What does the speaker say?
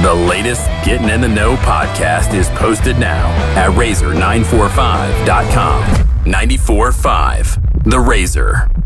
The latest Getting in the Know podcast is posted now at razor945.com. 94.5 The Razor.